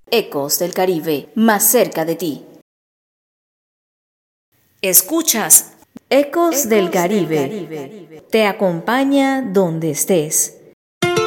Ecos del Caribe, más cerca de ti. Escuchas Ecos del Caribe. Te acompaña donde estés.